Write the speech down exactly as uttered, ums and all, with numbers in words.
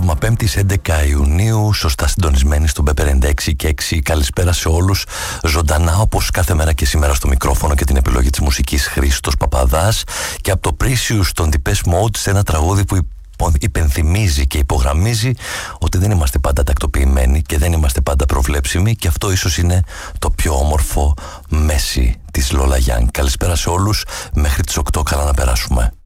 απόγευμα Πέμπτης έντεκα Ιουνίου, σωστά συντονισμένοι στον Πέπερ ενενήντα έξι και έξι. Καλησπέρα σε όλους, ζωντανά όπως κάθε μέρα και σήμερα στο μικρόφωνο και την επιλογή της μουσικής Χρήστος Παπαδάς, και από το Precious των Depeche Mode σε ένα τραγούδι που υπενθυμίζει και υπογραμμίζει ότι δεν είμαστε πάντα τακτοποιημένοι και δεν είμαστε πάντα προβλέψιμοι, και αυτό ίσως είναι το πιο όμορφο μέση της Lola Young. Καλησπέρα σε όλους, μέχρι τις οκτώ καλά να περάσουμε.